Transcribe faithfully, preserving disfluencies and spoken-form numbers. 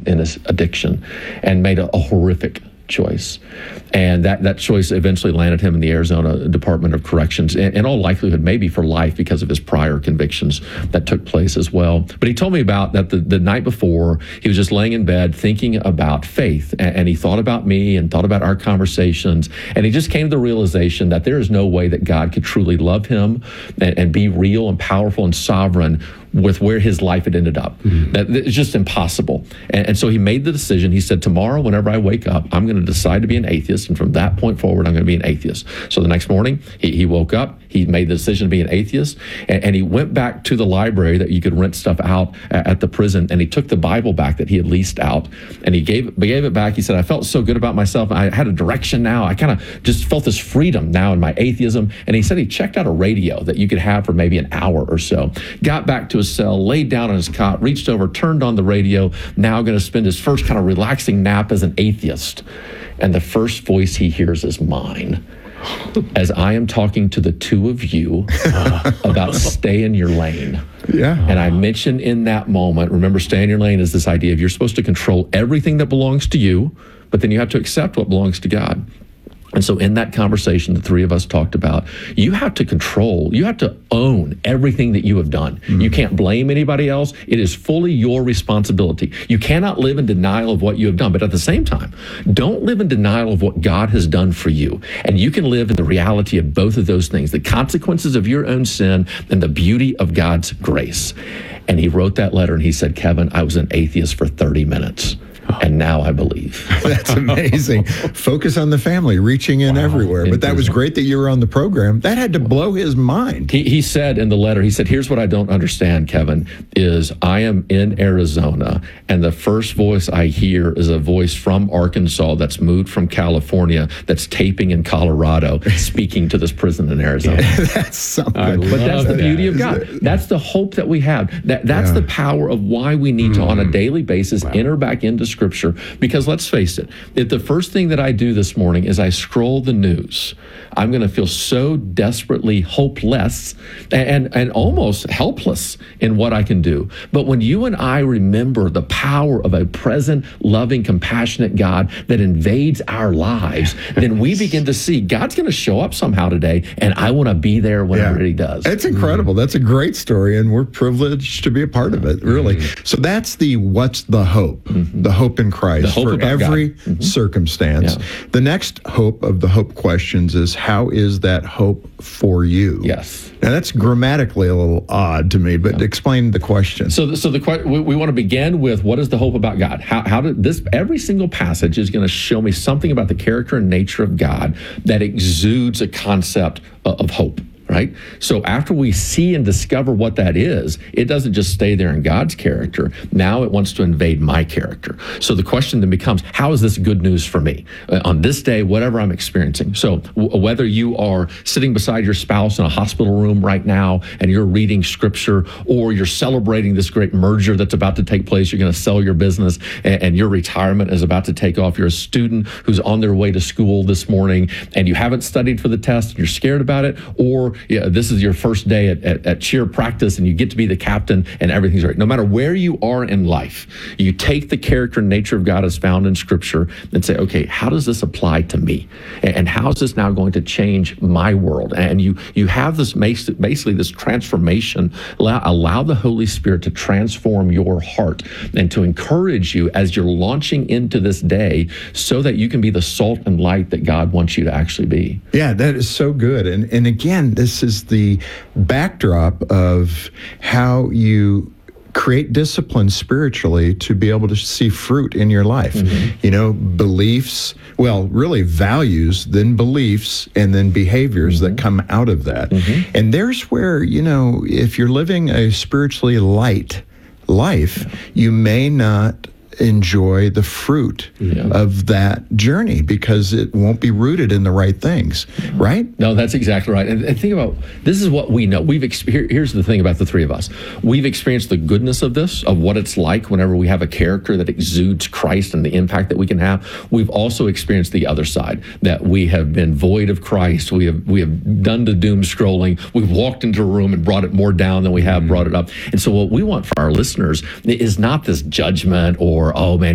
in his addiction and made a, a horrific choice. And that, that choice eventually landed him in the Arizona Department of Corrections, in, in all likelihood, maybe for life because of his prior convictions that took place as well. But he told me about that the, the night before, he was just laying in bed thinking about faith. And, and he thought about me and thought about our conversations. And he just came to the realization that there is no way that God could truly love him and, and be real and powerful and sovereign with where his life had ended up. Mm-hmm. That it's just impossible. And, and so he made the decision. He said, tomorrow, whenever I wake up, I'm going to decide to be an atheist. And from that point forward, I'm going to be an atheist. So the next morning, he, he woke up. He made the decision to be an atheist. And, and he went back to the library that you could rent stuff out at, at the prison. And he took the Bible back that he had leased out. And he gave, gave it back. He said, I felt so good about myself. I had a direction now. I kind of just felt this freedom now in my atheism. And he said he checked out a radio that you could have for maybe an hour or so. Got back to his cell, laid down on his cot, reached over, turned on the radio, now going to spend his first kind of relaxing nap as an atheist. And the first voice he hears is mine, as I am talking to the two of you uh, about stay in your lane. Yeah. And I mentioned in that moment, remember, stay in your lane is this idea of you're supposed to control everything that belongs to you, but then you have to accept what belongs to God. And so in that conversation, the three of us talked about, you have to control, you have to own everything that you have done. Mm-hmm. You can't blame anybody else. It is fully your responsibility. You cannot live in denial of what you have done. But at the same time, don't live in denial of what God has done for you. And you can live in the reality of both of those things, the consequences of your own sin and the beauty of God's grace. And he wrote that letter and he said, Kevin, I was an atheist for thirty minutes. And now I believe. That's amazing. Focus on the family, reaching in wow. everywhere. But that was great that you were on the program. That had to blow his mind. He, he said in the letter, he said, here's what I don't understand, Kevin, is I am in Arizona, and the first voice I hear is a voice from Arkansas that's moved from California, that's taping in Colorado, speaking to this prison in Arizona. Yeah, that's something. But that's the beauty of God. That's the hope that we have. That That's yeah. the power of why we need mm. to, on a daily basis, wow. enter back into Scripture, because let's face it, if the first thing that I do this morning is I scroll the news, I'm going to feel so desperately hopeless and, and, and almost helpless in what I can do. But when you and I remember the power of a present, loving, compassionate God that invades our lives, then we begin to see God's going to show up somehow today, and I want to be there whenever yeah. he does. That's incredible. Mm-hmm. That's a great story, and we're privileged to be a part of it, really. Mm-hmm. So that's the what's the hope, mm-hmm. the hope in Christ hope for every mm-hmm. circumstance. Yeah. The next hope of the hope questions is, how is that hope for you? Yes. Now that's grammatically a little odd to me, but yeah. explain the question. So, the, so the we, we want to begin with, what is the hope about God? How, how did this? Every single passage is going to show me something about the character and nature of God that exudes a concept of, of hope. Right? So after we see and discover what that is, it doesn't just stay there in God's character. Now it wants to invade my character. So the question then becomes, how is this good news for me uh, on this day, whatever I'm experiencing? So w- whether you are sitting beside your spouse in a hospital room right now and you're reading Scripture, or you're celebrating this great merger that's about to take place, you're going to sell your business and, and your retirement is about to take off. You're a student who's on their way to school this morning and you haven't studied for the test and you're scared about it, or yeah, this is your first day at, at, at cheer practice and you get to be the captain and everything's right. No matter where you are in life, you take the character and nature of God as found in Scripture and say, okay, how does this apply to me? And, and how is this now going to change my world? And you you have this basically this transformation. Allow, allow the Holy Spirit to transform your heart and to encourage you as you're launching into this day so that you can be the salt and light that God wants you to actually be. Yeah, that is so good. And and again, this is the backdrop of how you create discipline spiritually to be able to see fruit in your life. Mm-hmm. You know, beliefs, well, really values, then beliefs, and then behaviors mm-hmm. that come out of that. Mm-hmm. And there's where, you know, if you're living a spiritually light life, yeah. you may not enjoy the fruit yeah. of that journey because it won't be rooted in the right things, right? No, that's exactly right. And, and think about, this is what we know. We've exp- here, Here's the thing about the three of us. We've experienced the goodness of this, of what it's like whenever we have a character that exudes Christ and the impact that we can have. We've also experienced the other side, that we have been void of Christ. We have we have done the doom scrolling. We've walked into a room and brought it more down than we have mm-hmm. brought it up. And so what we want for our listeners is not this judgment or, oh man,